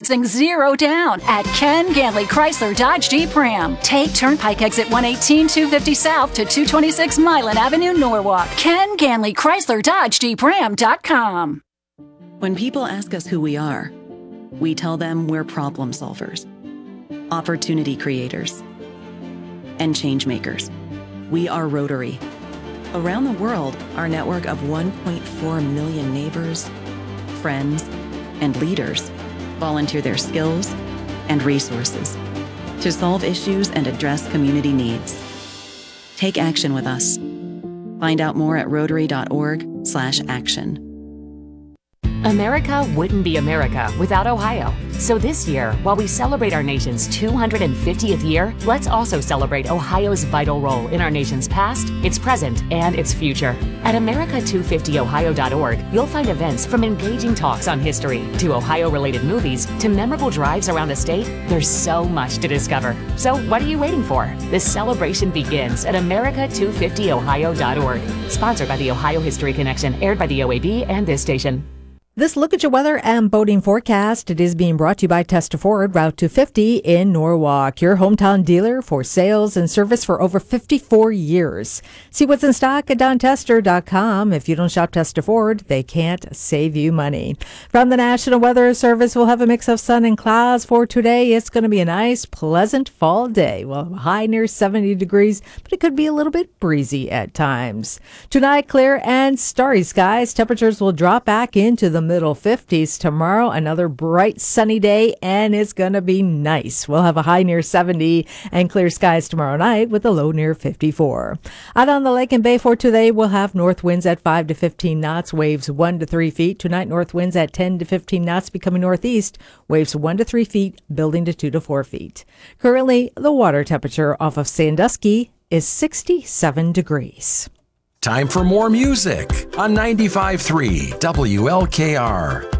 financing 0 down at Ken Ganley Chrysler Dodge Jeep Ram. Take Turnpike exit 118 250 South to 226 Milan Avenue, Norwalk. Ken Ganley Chrysler Dodge Jeep Ram.com. When people ask us who we are, we tell them we're problem solvers, opportunity creators, and change makers. We are Rotary. Around the world, our network of 1.4 million neighbors, friends, and leaders volunteer their skills and resources to solve issues and address community needs. Take action with us. Find out more at rotary.org/action. America wouldn't be America without Ohio. So this year, while we celebrate our nation's 250th year, let's also celebrate Ohio's vital role in our nation's past, its present, and its future. At America250ohio.org, you'll find events from engaging talks on history to Ohio-related movies to memorable drives around the state. There's so much to discover. So what are you waiting for? The celebration begins at America250ohio.org. Sponsored by the Ohio History Connection, aired by the OAB and this station. This look at your weather and boating forecast, it is being brought to you by Testa Ford, Route 250 in Norwalk, your hometown dealer for sales and service for over 54 years. See what's in stock at DonTester.com. If you don't shop Testa Ford, they can't save you money. From the National Weather Service, we'll have a mix of sun and clouds for today. It's going to be a nice, pleasant fall day. We'll have a high near 70 degrees, but it could be a little bit breezy at times. Tonight, clear and starry skies. Temperatures will drop back into the middle 50s. Tomorrow, another bright sunny day, and it's going to be nice. We'll have a high near 70 and clear skies tomorrow night with a low near 54. Out on the lake and bay for today, we'll have north winds at 5 to 15 knots, waves 1 to 3 feet. Tonight, north winds at 10 to 15 knots, becoming northeast, waves 1 to 3 feet, building to 2 to 4 feet. Currently, the water temperature off of Sandusky is 67 degrees. Time for more music on 95.3 WLKR.